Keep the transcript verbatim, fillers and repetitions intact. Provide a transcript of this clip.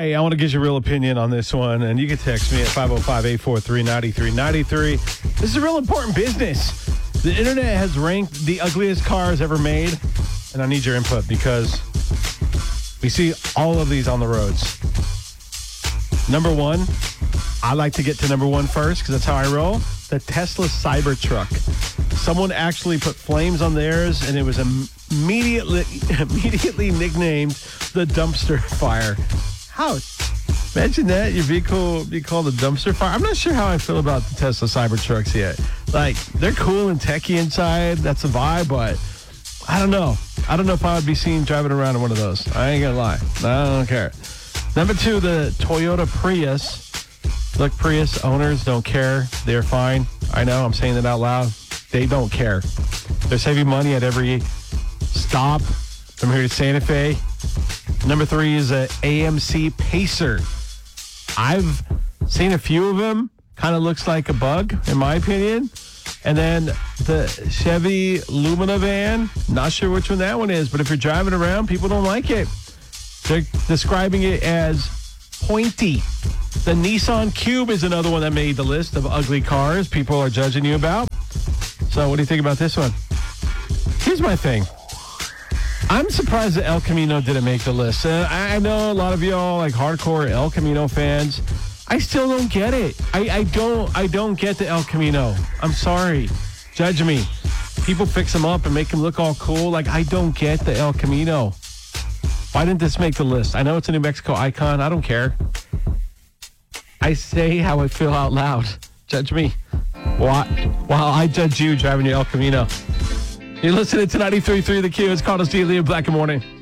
right, I want to get your real opinion on this one, and you can text me at five oh five, eight four three, nine three nine three. This is a real important business. The internet has ranked the ugliest cars ever made, and I need your input because we see all of these on the roads. Number one, I like to get to number one first because that's how I roll. The Tesla Cybertruck. Someone actually put flames on theirs, and it was immediately immediately nicknamed the dumpster fire. How? Imagine that, your vehicle be called a dumpster fire. I'm not sure how I feel about the Tesla Cybertrucks yet. Like, they're cool and techy inside. That's a vibe, but I don't know. I don't know if I would be seen driving around in one of those. I ain't gonna lie. I don't care. Number two, the Toyota Prius. Look, Prius owners don't care. They're fine. I know, I'm saying that out loud. They don't care. They're saving money at every stop from here to Santa Fe. Number three is a A M C Pacer. I've seen a few of them. Kind of looks like a bug, in my opinion. And then the Chevy Lumina van. Not sure which one that one is, but if you're driving around, people don't like it. They're describing it as pointy. The Nissan Cube is another one that made the list of ugly cars people are judging you about. So what do you think about this one? Here's my thing. I'm surprised that El Camino didn't make the list. Uh, I know a lot of y'all like hardcore El Camino fans. I still don't get it. I, I don't I don't get the El Camino. I'm sorry. Judge me. People fix them up and make them look all cool. Like, I don't get the El Camino. Why didn't this make the list? I know it's a New Mexico icon. I don't care. I say how I feel out loud. Judge me. While, while I judge you driving your El Camino. You're listening to ninety-three point three The Q. It's Carlos D. Leo Black and Morning.